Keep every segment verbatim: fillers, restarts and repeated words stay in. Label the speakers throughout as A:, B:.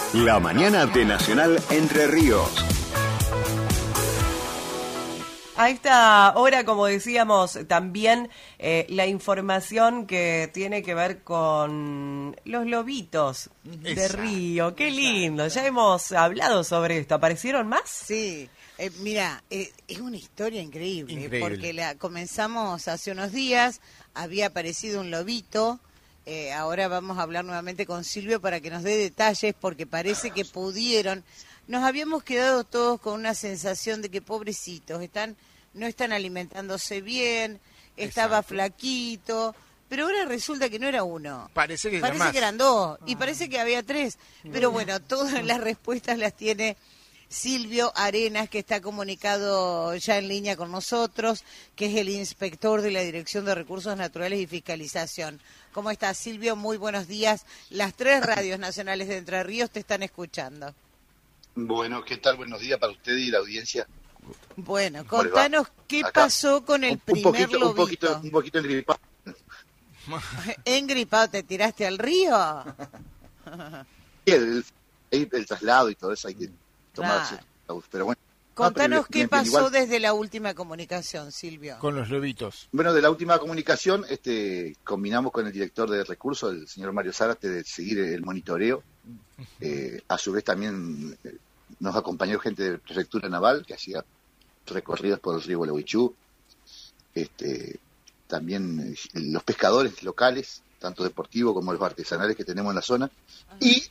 A: La mañana de Nacional Entre Ríos.
B: A esta hora, como decíamos, también eh, la información que tiene que ver con los lobitos de
C: Exacto.
B: Río. Qué lindo, ya hemos hablado sobre esto. ¿Aparecieron más?
D: Sí, eh, mira, eh, es una historia increíble,
C: Increíble.
D: porque la comenzamos hace unos días, había aparecido un lobito, eh, ahora vamos a hablar nuevamente con Silvio para que nos dé detalles, porque parece que pudieron, nos habíamos quedado todos con una sensación de que pobrecitos, están no están alimentándose bien, estaba
C: Exacto.
D: flaquito, pero ahora resulta que no era uno.
C: Parece que
D: Parece
C: más.
D: que eran dos, y parece que había tres. Pero bueno, todas las respuestas las tiene Silvio Arenas, que está comunicado ya en línea con nosotros, que es el inspector de la Dirección de Recursos Naturales y Fiscalización. ¿Cómo estás, Silvio? Muy buenos días. Las tres radios nacionales de Entre Ríos te están escuchando.
E: Bueno, ¿qué tal? Buenos días para usted y la audiencia.
D: Bueno,
E: ¿Cómo le va?
D: contanos qué
E: Acá.
D: pasó con el
E: un, un
D: primer
E: poquito,
D: lobito.
E: un poquito, un poquito engripado.
D: ¿Engripado te tiraste al río?
E: El, el, el traslado y todo eso hay que tomarse.
D: Claro.
E: Pero bueno.
D: Contanos
E: No, pero
D: qué
E: bien, bien,
D: pasó
E: igual.
D: desde la última comunicación, Silvio.
C: Con los lobitos.
E: Bueno, de la última comunicación, este, combinamos con el director de recursos, el señor Mario Zárate, de seguir el monitoreo. Eh, a su vez también eh, nos acompañó gente de Prefectura Naval, que hacía recorridos por el río Gualeguaychú. Este, también eh, los pescadores locales, tanto deportivos como los artesanales que tenemos en la zona. Ajá. Y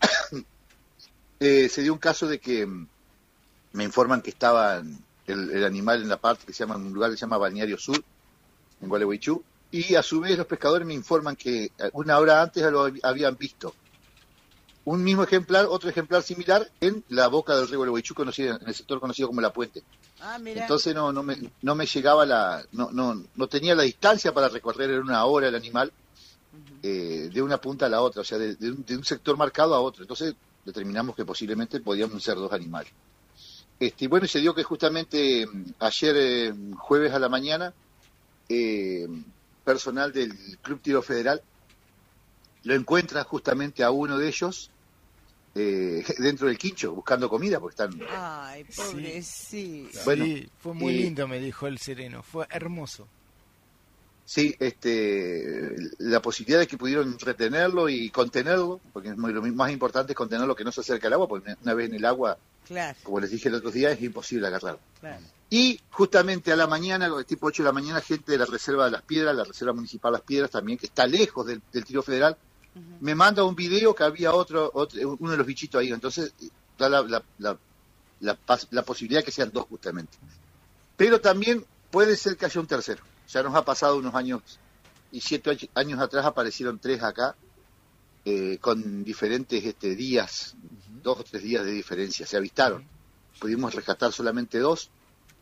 E: eh, se dio un caso de que mm, me informan que estaba el, el animal en la parte que se llama, en un lugar que se llama Balneario Sur, en Gualeguaychú, y a su vez los pescadores me informan que una hora antes lo habían visto un mismo ejemplar, otro ejemplar similar en la boca del río Gualeguaychú, conocido, en el sector conocido como La Puente.
D: Ah, mira.
E: Entonces no no me no me llegaba la no no no tenía la distancia para recorrer en una hora el animal uh-huh. eh, de una punta a la otra, o sea, de, de, un, de un sector marcado a otro. Entonces determinamos que posiblemente podíamos ser dos animales. Este, y bueno, se dio que justamente ayer eh, jueves a la mañana eh, personal del Club Tiro Federal lo encuentra justamente a uno de ellos eh, dentro del quincho buscando comida porque están.
D: Ay, pobrecito.
C: Bueno, sí, fue muy
E: eh,
C: lindo, me dijo el sereno, fue hermoso.
E: Sí, este, la posibilidad de que pudieron retenerlo y contenerlo, porque es muy, lo más importante es contenerlo, que no se acerque al agua, porque una vez en el agua,
D: claro.
E: como les dije el otro día, es imposible agarrarlo.
D: Claro.
E: Y justamente a la mañana, tipo ocho de la mañana, gente de la Reserva de las Piedras, la Reserva Municipal de las Piedras también, que está lejos del, del Tiro Federal, uh-huh. me manda un video que había otro, otro, uno de los bichitos ahí. Entonces da la, la, la, la, la posibilidad de que sean dos justamente. Pero también puede ser que haya un tercero. Ya nos ha pasado unos años, y siete años atrás aparecieron tres acá, eh, con diferentes este, días, uh-huh. dos o tres días de diferencia, se avistaron. Uh-huh. Pudimos rescatar solamente dos,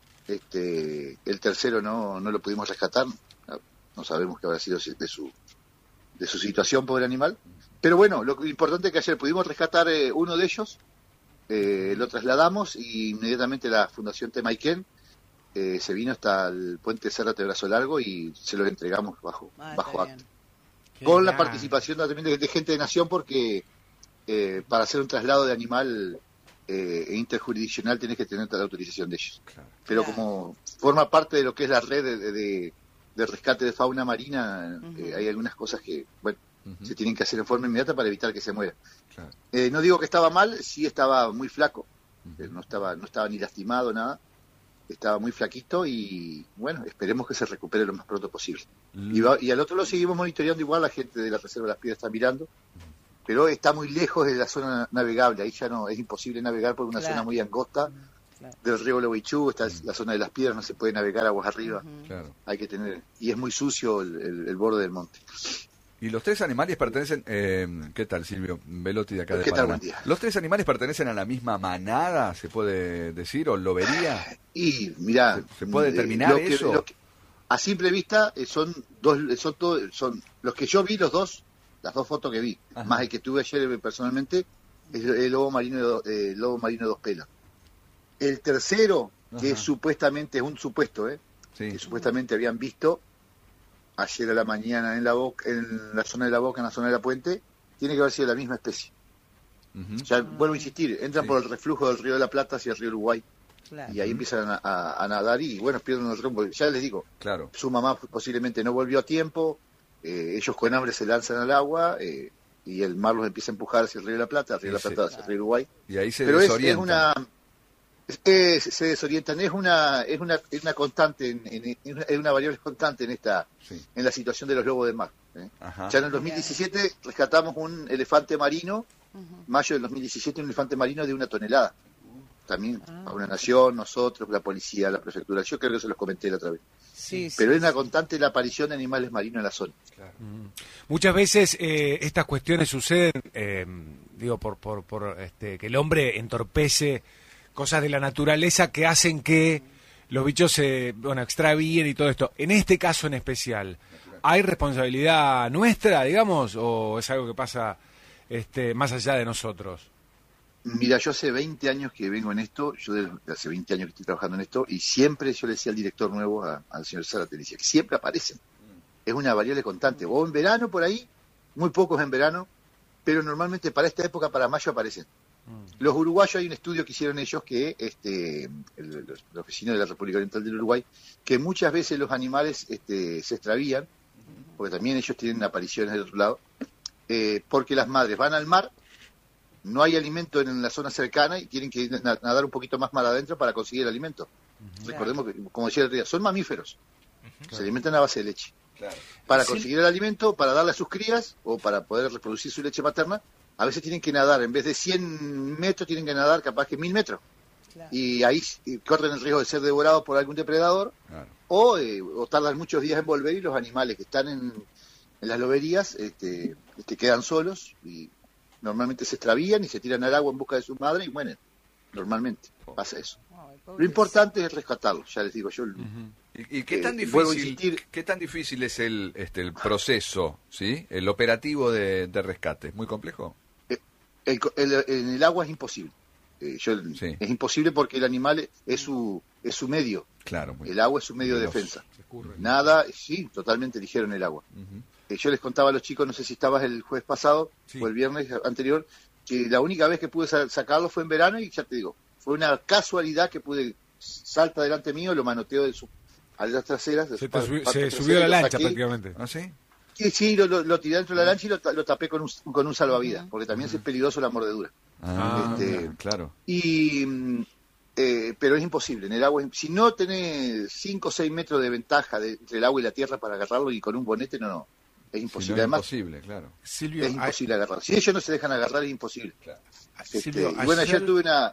E: este, el tercero no, no lo pudimos rescatar, no sabemos qué habrá sido de su, de su situación, pobre animal. Pero bueno, lo importante es que ayer pudimos rescatar eh, uno de ellos, eh, lo trasladamos y inmediatamente la Fundación Temaiken Eh, se vino hasta el puente Zárate Brazo Largo y se lo entregamos bajo
D: ah,
E: bajo acto.
C: Qué
E: Con la
C: gran.
E: participación también de, de gente de Nación, porque eh, para hacer un traslado de animal eh, interjurisdiccional tenés que tener la autorización de ellos.
C: Claro.
E: Pero
D: Claro.
E: como forma parte de lo que es la red de, de, de, de rescate de fauna marina,
D: Uh-huh.
E: eh, hay algunas cosas que, bueno,
C: Uh-huh.
E: se tienen que hacer en forma inmediata para evitar que se muera.
C: Claro.
E: Eh, no digo que estaba mal, sí estaba muy flaco,
C: Uh-huh.
E: eh, no estaba no estaba ni lastimado, nada. Estaba muy flaquito y, bueno, esperemos que se recupere lo más pronto posible.
C: Mm.
E: Y, va, y al otro lo seguimos monitoreando igual, la gente de la Reserva de las Piedras está mirando, mm. pero está muy lejos de la zona navegable, ahí ya no es imposible navegar por una
D: Claro.
E: zona muy angosta
D: Claro.
E: del río Gualeguaychú, está
C: Mm.
E: la zona de las Piedras, no se puede navegar aguas arriba,
D: Uh-huh.
C: Claro.
E: hay que tener, y es muy sucio el, el, el borde del monte.
F: Y los tres animales pertenecen... Eh, ¿Qué tal, Silvio Velotti de acá de
E: ¿Qué tal?
F: Paraná?
E: Buen día.
F: ¿Los tres animales pertenecen a la misma manada, se puede decir, o lobería?
E: Y, mirá...
F: ¿Se, se puede determinar
E: eh, lo que-
F: eso?
E: lo que- a simple vista eh, son dos, son, todo, son los que yo vi, los dos, las dos fotos que vi,
F: Ajá.
E: más el que tuve ayer eh, personalmente, es el lobo marino, eh, el lobo marino de dos pelas. El tercero, que
F: Ajá.
E: supuestamente es un supuesto, eh,
F: Sí.
E: que supuestamente habían visto ayer a la mañana en la boca, en la zona de la boca, en la zona de la puente, tiene que haber sido la misma especie.
F: Ujú.
E: Ya vuelvo a insistir, entran
F: Sí.
E: por el reflujo del río de la Plata hacia el río Uruguay
D: Claro.
E: y ahí empiezan a, a- a nadar y bueno, pierden el rumbo. Ya les digo,
F: Claro.
E: su mamá posiblemente no volvió a tiempo, eh, ellos con hambre se lanzan al agua eh, y el mar los empieza a empujar hacia el río de la Plata, el río de la
F: Sí, sí.
E: Plata hacia el río Uruguay.
F: Y ahí se
E: Pero es, es
F: desorientan.
E: una... es- es- se desorientan, es una es una, es una constante, en, en- es una- es una variable constante en esta
F: Sí.
E: en la situación de los lobos de mar. ¿eh?
F: Ajá.
E: Ya en el dos mil diecisiete rescatamos un elefante marino, mayo del dos mil diecisiete, un elefante marino de una tonelada. También a una nación, nosotros, la policía, la prefectura. Yo creo que se los comenté la otra vez.
D: Sí, sí,
E: Pero es una
D: sí.
E: constante la aparición de animales marinos en la zona.
G: Muchas veces eh, estas cuestiones suceden, eh, digo, por, por, por este, que el hombre entorpece cosas de la naturaleza que hacen que los bichos se, bueno, extravíen y todo esto. En este caso en especial, ¿hay responsabilidad nuestra, digamos, o es algo que pasa este, más allá de nosotros?
E: Mira, yo hace veinte años que vengo en esto, yo de, de hace veinte años que estoy trabajando en esto, y siempre yo le decía al director nuevo, a- al señor Zárate, le decía que siempre aparecen. Es una variable constante. O en verano por ahí, muy pocos en verano, pero normalmente para esta época, para mayo, aparecen. Los uruguayos, hay un estudio que hicieron ellos que, este, el- los, los vecinos de la República Oriental del Uruguay, que muchas veces los animales este, se extravían, porque también ellos tienen apariciones del otro lado, eh, porque las madres van al mar, no hay alimento en la zona cercana y tienen que na- nadar un poquito más mar adentro para conseguir el alimento. Recordemos que, como decía el otro día, son mamíferos, se alimentan a base de leche.
F: Claro.
E: Para
G: Sí.
E: conseguir el alimento, para darle a sus crías o para poder reproducir su leche materna, a veces tienen que nadar, en vez de cien metros, tienen que nadar capaz que mil metros.
D: Claro.
E: Y ahí eh, corren el riesgo de ser devorados por algún depredador
F: Claro.
E: o, eh, o tardan muchos días en volver y los animales que están en, en las loberías este, este, quedan solos y normalmente se extravían y se tiran al agua en busca de su madre y mueren. Normalmente pasa eso.
D: Ay,
E: Lo
D: pobrecito.
E: importante es rescatarlos, ya les digo yo.
F: ¿Y, y qué
E: Eh,
F: tan
E: vuelvo a
F: difícil,
E: insistir.
F: qué tan difícil es el, este, el proceso, sí, el operativo de, de rescate? ¿Muy complejo?
E: El, co- el- en el agua es imposible. Eh, yo-
F: Sí.
E: Es imposible porque el animal es su es su medio.
F: Claro. Muy,
E: El agua es su medio de
F: veloz.
E: defensa. Nada, sí, totalmente eligieron el agua.
F: Ujú.
E: Eh, yo les contaba a los chicos, no sé si estabas el jueves pasado
G: Sí.
E: o el viernes anterior, que la única vez que pude sa- sacarlo fue en verano y ya te digo, fue una casualidad que pude, salta delante mío, lo manoteo de su a las traseras. de
G: Se,
E: su
G: te
E: par-
G: subi-
E: parte
G: se
E: trasera,
G: subió a la
E: lo
G: lancha
E: saqué.
G: prácticamente.
F: ¿Ah, sí?
E: Sí, sí, lo, lo- lo tiré dentro de la lancha y lo, ta- lo tapé con un, con un salvavidas, porque también es peligroso la mordedura.
F: Ah,
E: Este,
F: claro.
E: Y mm, eh, pero es imposible en el agua. Si no tenés cinco o seis metros de ventaja de- entre el agua y la tierra para agarrarlo y con un bonete, no, no. Es
F: Si no,
E: imposible.
F: es
E: Además,
F: imposible, claro.
G: Silvio,
E: es imposible agarrar. Si ellos no se dejan agarrar, es imposible.
G: a-
E: Este,
G: Silvio,
E: y bueno, ayer
G: ayer-
E: tuve una.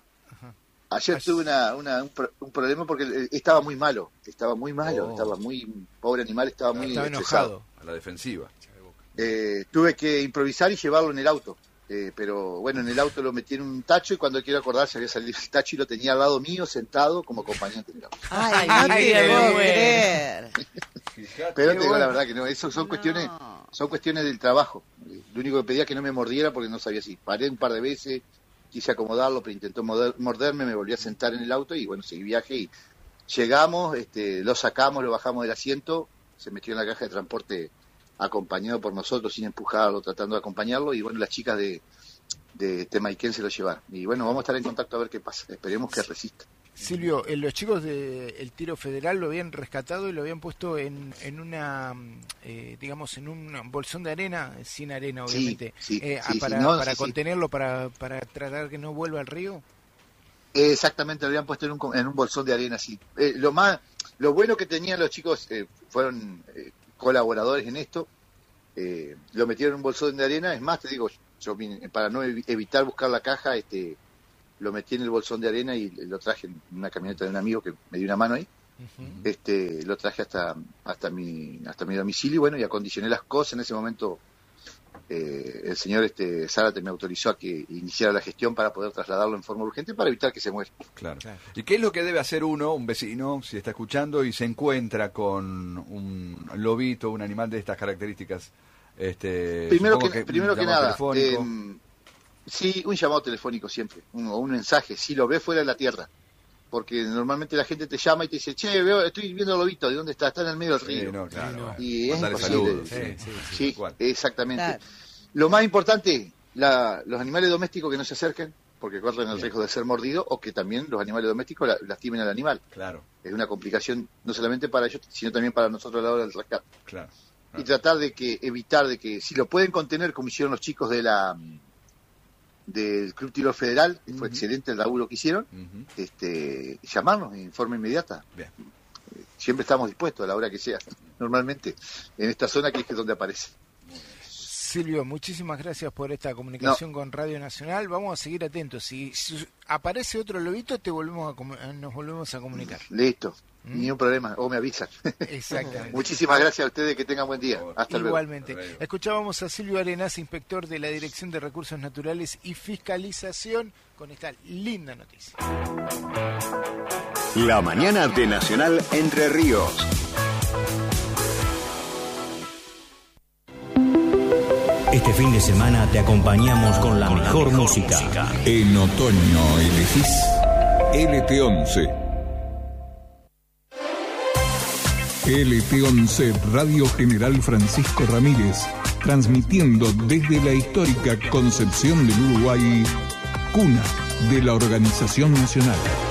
E: Ayer
G: Ayer-
E: tuve una, una- un, pro- un problema porque eh, estaba muy malo. Estaba muy malo.
F: Oh.
E: Estaba muy. Pobre animal, estaba muy
G: estaba
E: estresado.
G: enojado.
F: A la defensiva.
E: Eh, tuve que improvisar y llevarlo en el auto. Eh, pero bueno, en el auto lo metí en un tacho y cuando quiero acordar se había salido el tacho y lo tenía al lado mío sentado como acompañante del auto.
D: Ay, no
B: Ay,
D: te
B: qué
D: puedo
B: bueno.
D: creer.
E: Pero
D: Qué
E: te digo la
D: bueno.
E: verdad que no, eso son
D: No.
E: cuestiones, son cuestiones del trabajo. Lo único que pedía es que no me mordiera porque no sabía si. Paré un par de veces, quise acomodarlo, pero intentó morder- morderme, me volví a sentar en el auto y bueno, seguí viaje y llegamos, este, lo sacamos, lo bajamos del asiento, se metió en la caja de transporte acompañado por nosotros, sin empujarlo, tratando de acompañarlo y bueno, las chicas de, de Temaiken se lo llevaron. Y bueno, vamos a estar en contacto a ver qué pasa, esperemos que resista.
C: Silvio, eh, los chicos del tiro federal lo habían rescatado y lo habían puesto en, en una, mm, eh, digamos, en un bolsón de arena, sin arena
E: Sí,
C: obviamente,
E: sí,
C: eh,
E: sí, sí,
C: para,
E: no,
C: para
E: sí, sí.
C: contenerlo, para, para tratar que no vuelva al río.
E: Eh, Exactamente, lo habían puesto en un, co- en un bolsón de arena, sí. Eh, lo más, lo bueno que tenían los chicos, eh, fueron eh, colaboradores en esto, eh, lo metieron en un bolsón de arena, es más, te digo, yo vine- para no evi- evitar buscar la caja, este, lo metí en el bolsón de arena y lo traje en una camioneta de un amigo que me dio una mano ahí, este, lo traje hasta, hasta mi, hasta mi domicilio y bueno, y acondicioné las cosas en ese momento. Eh, el señor este Zárate me autorizó a que iniciara la gestión para poder trasladarlo en forma urgente para evitar que se muera.
F: Claro.
C: Claro.
F: ¿Y qué es lo que debe hacer uno, un vecino, si está escuchando y se encuentra con un lobito, un animal de estas características? Este,
E: Primero
F: supongo
E: que, primero
F: un
E: que
F: llamado
E: nada,
F: telefónico.
E: eh, sí, un llamado telefónico siempre, un, o un mensaje, si lo ves fuera de la tierra, porque normalmente la gente te llama y te dice, che, veo, estoy viendo el lobito, ¿de dónde está? Está en el medio del
F: Sí,
E: río.
F: no, claro.
G: Sí, no.
E: Y es
F: Mandarle
E: imposible.
F: saludos.
G: Sí,
F: Sí,
G: sí,
F: sí,
E: Sí,
F: tal cual.
E: exactamente.
D: Claro.
E: Lo más importante, la, los animales domésticos que no se acerquen, porque corren el riesgo de ser mordidos, o que también los animales domésticos la, lastimen al animal.
F: Claro.
E: Es una complicación no solamente para ellos, sino también para nosotros a la hora del rescate.
F: Claro.
E: Y tratar de que evitar de que, si lo pueden contener, como hicieron los chicos de la del Club Tiro Federal, que uh-huh. fue excelente el laburo que hicieron, uh-huh. este, llamarnos en forma inmediata.
F: Bien.
E: Siempre estamos dispuestos a la hora que sea, normalmente, en esta zona que es donde aparece.
C: Silvio, muchísimas gracias por esta comunicación
E: no.
C: con Radio Nacional. Vamos a seguir atentos. Si, si aparece otro lobito, te volvemos a, nos volvemos a comunicar.
E: Listo. ¿Mm? Ni un problema, o me avisan.
C: Exactamente.
E: Muchísimas gracias a ustedes, que tengan buen día. Hasta
C: Igualmente.
E: luego.
C: Igualmente. Escuchábamos a Silvio Arenas, inspector de la Dirección de Recursos Naturales y Fiscalización, con esta linda noticia.
A: La mañana de Nacional Entre Ríos.
H: Este fin de semana te acompañamos con la, con mejor, la mejor música. música.
I: En otoño elegís L T once. L T once Radio General Francisco Ramírez, transmitiendo desde la histórica Concepción del Uruguay, cuna de la Organización Nacional.